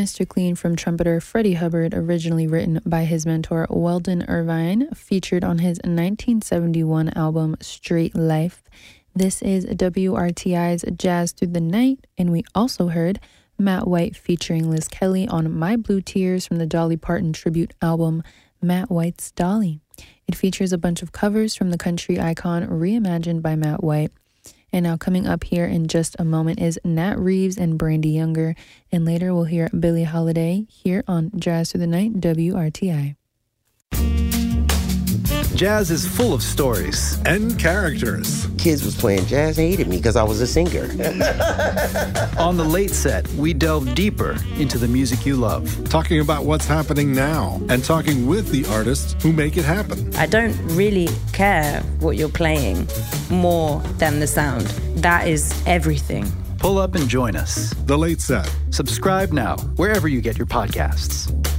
Mr. Clean from trumpeter Freddie Hubbard, originally written by his mentor Weldon Irvine, featured on his 1971 album Straight Life. This is WRTI's Jazz Through the Night, and we also heard Matt White featuring Liz Kelly on My Blue Tears from the Dolly Parton tribute album Matt White's Dolly. It features a bunch of covers from the country icon reimagined by Matt White. And now coming up here in just a moment is Nat Reeves and Brandy Younger. And later we'll hear Billie Holiday here on Jazz Through the Night, WRTI. Jazz is full of stories and characters. Kids was playing jazz, hated me because I was a singer. On The Late Set, we delve deeper into the music you love. Talking about what's happening now and talking with the artists who make it happen. I don't really care what you're playing more than the sound. That is everything. Pull up and join us. The Late Set. Subscribe now, wherever you get your podcasts.